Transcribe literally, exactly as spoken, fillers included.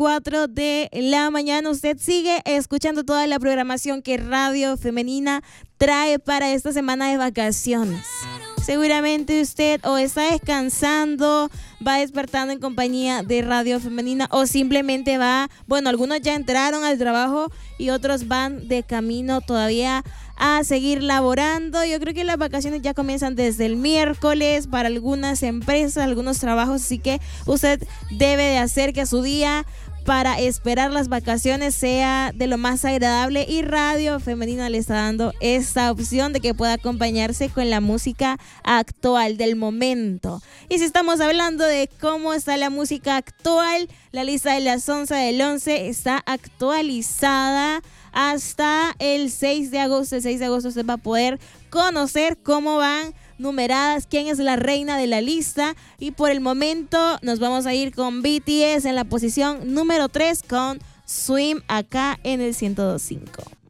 cuatro de la mañana. Usted sigue escuchando toda la programación que Radio Femenina trae para esta semana de vacaciones. Seguramente usted o está descansando, va despertando en compañía de Radio Femenina o simplemente va, bueno, algunos ya entraron al trabajo y otros van de camino todavía a seguir laborando. Yo creo que las vacaciones ya comienzan desde el miércoles para algunas empresas, algunos trabajos, así que usted debe de hacer que su día para esperar las vacaciones sea de lo más agradable, y Radio Femenina le está dando esta opción de que pueda acompañarse con la música actual del momento. Y si estamos hablando de cómo está la música actual, la lista de las once del once está actualizada hasta el seis de agosto. El seis de agosto usted va a poder conocer cómo van numeradas, quién es la reina de la lista, y por el momento nos vamos a ir con B T S en la posición número tres con Swim acá en el ciento dos punto cinco.